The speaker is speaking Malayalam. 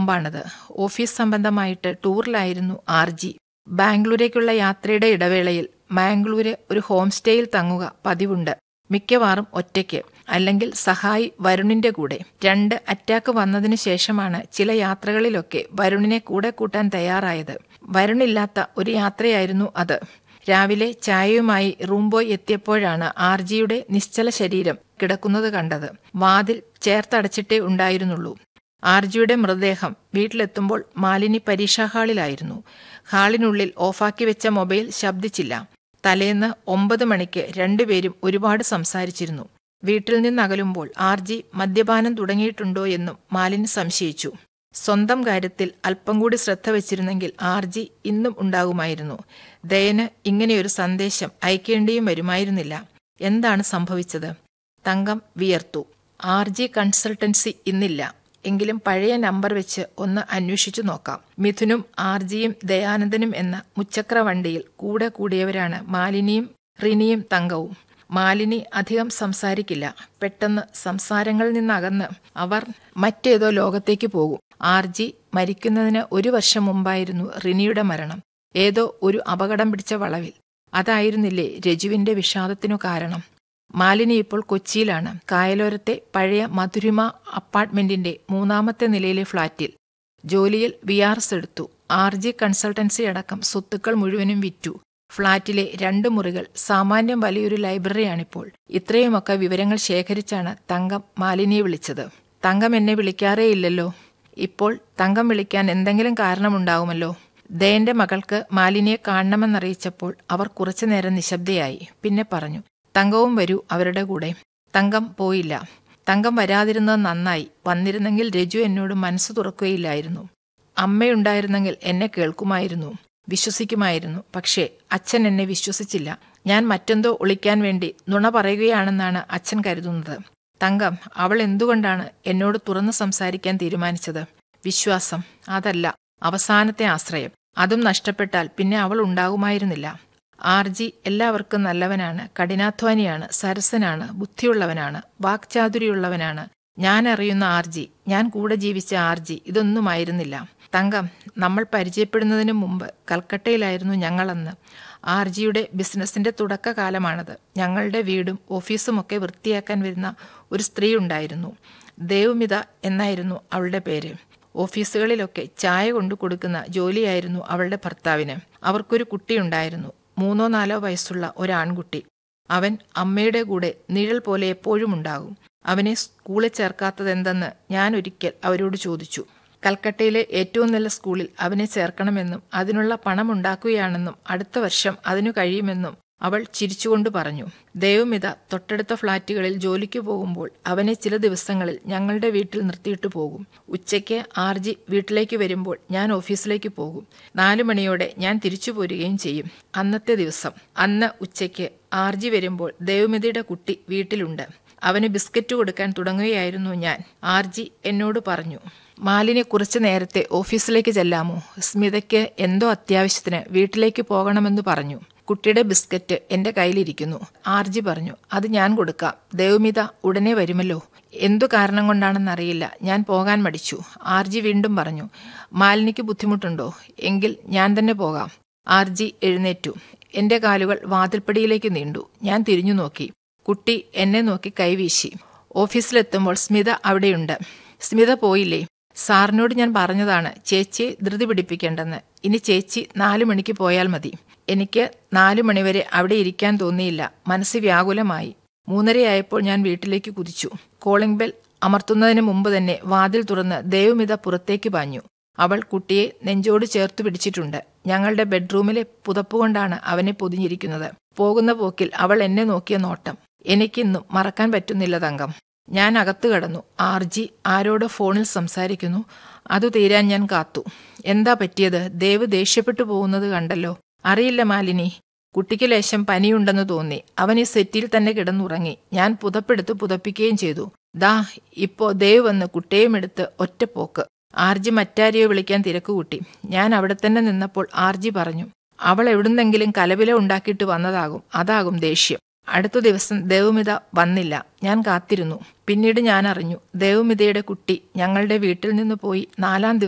മുമ്പാണത്. ഓഫീസ് സംബന്ധമായിട്ട് ടൂറിലായിരുന്നു ആർജി. ബാംഗ്ലൂരേക്കുള്ള യാത്രയുടെ ഇടവേളയിൽ മാംഗ്ലൂര് ഒരു ഹോം സ്റ്റേയിൽ തങ്ങുക പതിവുണ്ട്. മിക്കവാറും ഒറ്റയ്ക്ക്, അല്ലെങ്കിൽ സഹായി വരുണിന്റെ കൂടെ. 2 അറ്റാക്ക് വന്നതിനു ശേഷമാണ് ചില യാത്രകളിലൊക്കെ വരുണിനെ കൂടെ കൂട്ടാൻ തയ്യാറായത്. വരുണില്ലാത്ത ഒരു യാത്രയായിരുന്നു അത്. രാവിലെ ചായയുമായി റൂം ബോയ് എത്തിയപ്പോഴാണ് ആർജിയുടെ നിശ്ചല ശരീരം കിടക്കുന്നത് കണ്ടത്. വാതിൽ ചേർത്തടച്ചിട്ടേ ഉണ്ടായിരുന്നുള്ളൂ. ആർജിയുടെ മൃതദേഹം വീട്ടിലെത്തുമ്പോൾ മാലിനി പരീക്ഷാ ഹാളിലായിരുന്നു. ഹാളിനുള്ളിൽ ഓഫാക്കി വെച്ച മൊബൈൽ ശബ്ദിച്ചില്ല. തലേന്ന് 9 മണിക്ക് രണ്ടുപേരും ഒരുപാട് സംസാരിച്ചിരുന്നു. വീട്ടിൽ നിന്നകലുമ്പോൾ ആർജി മദ്യപാനം തുടങ്ങിയിട്ടുണ്ടോ എന്നും മാലിനി സംശയിച്ചു. സ്വന്തം കാര്യത്തിൽ അല്പം കൂടി ശ്രദ്ധ വച്ചിരുന്നെങ്കിൽ ആർജി ഇന്നും ഉണ്ടാകുമായിരുന്നു. ദയന് ഇങ്ങനെയൊരു സന്ദേശം അയക്കേണ്ടിയും വരുമായിരുന്നില്ല. എന്താണ് സംഭവിച്ചത്? തങ്കം വിയർത്തു. ആർജി കൺസൾട്ടൻസി ഇന്നില്ല. എങ്കിലും പഴയ നമ്പർ വെച്ച് ഒന്ന് അന്വേഷിച്ചു നോക്കാം. മിഥുനും ആർജിയും ദയാനന്ദനും എന്ന മുച്ചക്ര വണ്ടിയിൽ കൂടെ കൂടിയവരാണ് മാലിനിയും റിനിയും തങ്കവും. മാലിനി അധികം സംസാരിക്കില്ല. പെട്ടെന്ന് സംസാരങ്ങളിൽ നിന്നകന്ന് അവർ മറ്റേതോ ലോകത്തേക്ക് പോകും. ആർജി മരിക്കുന്നതിന് 1 വർഷം മുമ്പായിരുന്നു റിനിയുടെ മരണം. ഏതോ ഒരു അപകടം പിടിച്ച വളവിൽ. അതായിരുന്നില്ലേ രജുവിന്റെ വിഷാദത്തിനു കാരണം? മാലിനി ഇപ്പോൾ കൊച്ചിയിലാണ്. കായലോരത്തെ പഴയ മധുരിമ അപ്പാർട്ട്മെന്റിന്റെ 3ാമത്തെ നിലയിലെ ഫ്ളാറ്റിൽ. ജോലിയിൽ VRS എടുത്തു. ആർജി കൺസൾട്ടൻസി അടക്കം സ്വത്തുക്കൾ മുഴുവനും വിറ്റു. ഫ്ളാറ്റിലെ 2 മുറികൾ, സാമാന്യം വലിയൊരു ലൈബ്രറിയാണിപ്പോൾ. ഇത്രയുമൊക്കെ വിവരങ്ങൾ ശേഖരിച്ചാണ് തങ്കം മാലിനിയെ വിളിച്ചത്. തങ്കം എന്നെ വിളിക്കാറേയില്ലല്ലോ. ഇപ്പോൾ തങ്കം വിളിക്കാൻ എന്തെങ്കിലും കാരണമുണ്ടാവുമല്ലോ. ദയന്റെ മകൾക്ക് മാലിനിയെ കാണണമെന്നറിയിച്ചപ്പോൾ അവർ കുറച്ചുനേരം നിശബ്ദയായി. പിന്നെ പറഞ്ഞു, തങ്കവും വരൂ അവരുടെ കൂടെ. തങ്കം പോയില്ല. തങ്കം വരാതിരുന്നത് നന്നായി. വന്നിരുന്നെങ്കിൽ രജു എന്നോട് മനസ്സ് തുറക്കുകയില്ലായിരുന്നു. അമ്മയുണ്ടായിരുന്നെങ്കിൽ എന്നെ കേൾക്കുമായിരുന്നു, വിശ്വസിക്കുമായിരുന്നു. പക്ഷേ അച്ഛൻ എന്നെ വിശ്വസിച്ചില്ല. ഞാൻ മറ്റെന്തോ ഒളിക്കാൻ വേണ്ടി നുണ പറയുകയാണെന്നാണ് അച്ഛൻ കരുതുന്നത്. തങ്കം, അവൾ എന്തുകൊണ്ടാണ് എന്നോട് തുറന്നു സംസാരിക്കാൻ തീരുമാനിച്ചത്? വിശ്വാസം. അതല്ല, അവസാനത്തെ ആശ്രയം. അതും നഷ്ടപ്പെട്ടാൽ പിന്നെ അവൾ ഉണ്ടാകുമായിരുന്നില്ല. ആർജി എല്ലാവർക്കും നല്ലവനാണ്, കഠിനാധ്വാനിയാണ്, സരസനാണ്, ബുദ്ധിയുള്ളവനാണ്, വാക്ചാതുര്യമുള്ളവനാണ്. ഞാൻ അറിയുന്ന ആർജി, ഞാൻ കൂടെ ജീവിച്ച ആർജി ഇതൊന്നുമായിരുന്നില്ല. തങ്കം, നമ്മൾ പരിചയപ്പെടുന്നതിന് മുമ്പ് കൽക്കട്ടയിലായിരുന്നു ഞങ്ങളന്ന്. ആർജിയുടെ ബിസിനസിന്റെ തുടക്കകാലമാണത്. ഞങ്ങളുടെ വീടും ഓഫീസുമൊക്കെ വൃത്തിയാക്കാൻ വരുന്ന ഒരു സ്ത്രീ ഉണ്ടായിരുന്നു. ദേവ്മിത എന്നായിരുന്നു അവളുടെ പേര്. ഓഫീസുകളിലൊക്കെ ചായ കൊണ്ടു കൊടുക്കുന്ന ജോലിയായിരുന്നു അവളുടെ ഭർത്താവിന്. അവർക്കൊരു കുട്ടിയുണ്ടായിരുന്നു. 3-4 വയസ്സുള്ള ഒരാൺകുട്ടി. അവൻ അമ്മയുടെ കൂടെ നിഴൽ പോലെ എപ്പോഴും ഉണ്ടാകും. അവനെ സ്കൂളിൽ ചേർക്കാത്തതെന്തെന്ന് ഞാൻ ഒരിക്കൽ അവരോട് ചോദിച്ചു. കൽക്കട്ടയിലെ ഏറ്റവും നല്ല സ്കൂളിൽ അവനെ ചേർക്കണമെന്നും അതിനുള്ള പണം ഉണ്ടാക്കുകയാണെന്നും അടുത്ത വർഷം അതിനു കഴിയുമെന്നും അവൾ ചിരിച്ചുകൊണ്ട് പറഞ്ഞു. ദേവമിത തൊട്ടടുത്ത ഫ്ളാറ്റുകളിൽ ജോലിക്ക് പോകുമ്പോൾ അവനെ ചില ദിവസങ്ങളിൽ ഞങ്ങളുടെ വീട്ടിൽ നിർത്തിയിട്ട് പോകും. ഉച്ചയ്ക്ക് ആർജി വീട്ടിലേക്ക് വരുമ്പോൾ ഞാൻ ഓഫീസിലേക്ക് പോകും. 4 മണിയോടെ ഞാൻ തിരിച്ചു പോരുകയും ചെയ്യും. അന്നത്തെ ദിവസം, അന്ന് ഉച്ചയ്ക്ക് ആർജി വരുമ്പോൾ ദേവമിതയുടെ കുട്ടി വീട്ടിലുണ്ട്. അവന് ബിസ്ക്കറ്റ് കൊടുക്കാൻ തുടങ്ങുകയായിരുന്നു ഞാൻ. ആർജി എന്നോട് പറഞ്ഞു, മാലിനി കുറച്ചു നേരത്തെ ഓഫീസിലേക്ക് ചെല്ലാമോ? സ്മിതയ്ക്ക് എന്തോ അത്യാവശ്യത്തിന് വീട്ടിലേക്ക് പോകണമെന്ന് പറഞ്ഞു. കുട്ടിയുടെ ബിസ്ക്കറ്റ് എന്റെ കയ്യിലിരിക്കുന്നു. ആർജി പറഞ്ഞു, അത് ഞാൻ കൊടുക്കാം. ദേവമിത ഉടനെ വരുമല്ലോ. എന്തു കാരണം കൊണ്ടാണെന്നറിയില്ല, ഞാൻ പോകാൻ മടിച്ചു. ആർജി വീണ്ടും പറഞ്ഞു, മാലിനിക്ക് ബുദ്ധിമുട്ടുണ്ടോ? എങ്കിൽ ഞാൻ തന്നെ പോകാം. ആർജി എഴുന്നേറ്റു. എന്റെ കാലുകൾ വാതിൽപ്പടിയിലേക്ക് നീണ്ടു. ഞാൻ തിരിഞ്ഞു നോക്കി. കുട്ടി എന്നെ നോക്കി കൈവീശി. ഓഫീസിലെത്തുമ്പോൾ സ്മിത അവിടെയുണ്ട്. സ്മിത പോയില്ലേ? സാറിനോട് ഞാൻ പറഞ്ഞതാണ് ചേച്ചിയെ ധൃതി പിടിപ്പിക്കേണ്ടെന്ന്. ഇനി ചേച്ചി 4 മണിക്ക് പോയാൽ മതി. എനിക്ക് 4 മണിവരെ അവിടെ ഇരിക്കാൻ തോന്നിയില്ല. മനസ്സ് വ്യാകുലമായി. 3:30 ഞാൻ വീട്ടിലേക്ക് കുതിച്ചു. കോളിംഗ് ബെൽ അമർത്തുന്നതിന് മുമ്പ് തന്നെ വാതിൽ തുറന്ന് ദേവമിത പുറത്തേക്ക് പാഞ്ഞു. അവൾ കുട്ടിയെ നെഞ്ചോട് ചേർത്തു പിടിച്ചിട്ടുണ്ട്. ഞങ്ങളുടെ ബെഡ്റൂമിലെ പുതപ്പുകൊണ്ടാണ് അവനെ പൊതിഞ്ഞിരിക്കുന്നത്. പോകുന്ന പോക്കിൽ അവൾ എന്നെ നോക്കിയ നോട്ടം എനിക്കിന്നും മറക്കാൻ പറ്റുന്നില്ല തങ്കം. ഞാൻ അകത്തു കടന്നു. ആർജി ആരോട് ഫോണിൽ സംസാരിക്കുന്നു. അതു തീരാൻ ഞാൻ കാത്തു. എന്താ പറ്റിയത്? ദേവ് ദേഷ്യപ്പെട്ടു പോകുന്നത് കണ്ടല്ലോ. അറിയില്ല മാലിനി, കുട്ടിക്ക് ലേശം പനിയുണ്ടെന്ന് തോന്നി. അവൻ ഈ സെറ്റിൽ തന്നെ കിടന്നുറങ്ങി. ഞാൻ പുതപ്പെടുത്ത് പുതപ്പിക്കുകയും ചെയ്തു. ദാ ഇപ്പോ ദേവ് വന്ന് കുട്ടിയെയും എടുത്ത് ഒറ്റപ്പോക്ക്. ആർജി മറ്റാരെയോ വിളിക്കാൻ തിരക്കുകൂട്ടി. ഞാൻ അവിടെ തന്നെ നിന്നപ്പോൾ ആർജി പറഞ്ഞു, അവൾ എവിടുന്നെങ്കിലും കലവില ഉണ്ടാക്കിയിട്ട് വന്നതാകും. അതാകും ദേഷ്യം. അടുത്ത ദിവസം ദേവമിത വന്നില്ല. ഞാൻ കാത്തിരുന്നു. പിന്നീട് ഞാൻ അറിഞ്ഞു, ദേവമിതയുടെ കുട്ടി ഞങ്ങളുടെ വീട്ടിൽ നിന്ന് പോയി 4-ാം ദിവസം